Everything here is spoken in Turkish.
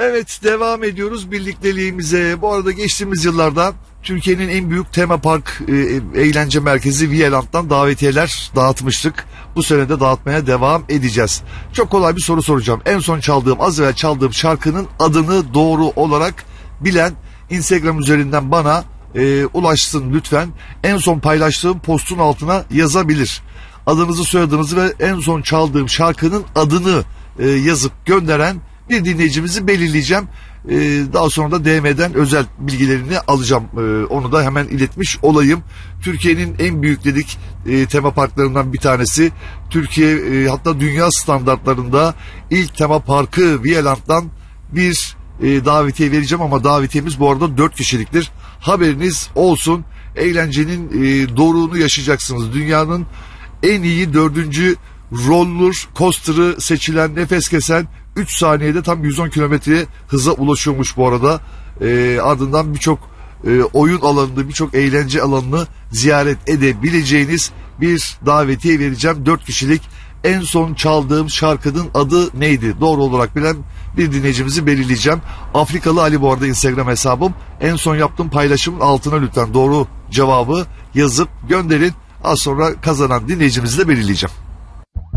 Evet, devam ediyoruz birlikteliğimize. Bu arada geçtiğimiz yıllarda Türkiye'nin en büyük tema park eğlence merkezi Vigeland'dan davetiyeler dağıtmıştık. Bu sene de dağıtmaya devam edeceğiz. Çok kolay bir soru soracağım. En son az evvel çaldığım şarkının adını doğru olarak bilen Instagram üzerinden bana ulaşsın lütfen. En son paylaştığım postun altına yazabilir. Adınızı, soyadınızı ve en son çaldığım şarkının adını yazıp gönderen bir dinleyicimizi belirleyeceğim. Daha sonra da DM'den özel bilgilerini alacağım. Onu da hemen iletmiş olayım. Türkiye'nin en büyük dedik tema parklarından bir tanesi. Türkiye hatta dünya standartlarında ilk tema parkı Vigeland'dan bir davetiye vereceğim ama davetiyemiz bu arada 4 kişiliktir. Haberiniz olsun. Eğlencenin doruğunu yaşayacaksınız. Dünyanın en iyi 4. roller coaster'ı seçilen, nefes kesen, 3 saniyede tam 110 kilometreye hıza ulaşıyormuş bu arada. Ardından birçok oyun alanını, birçok eğlence alanını ziyaret edebileceğiniz bir davetiye vereceğim. 4 kişilik. En son çaldığım şarkının adı neydi? Doğru olarak bilen bir dinleyicimizi belirleyeceğim. Afrikalı Ali bu arada Instagram hesabım. En son yaptığım paylaşımın altına lütfen doğru cevabı yazıp gönderin. Az sonra kazanan dinleyicimizi de belirleyeceğim.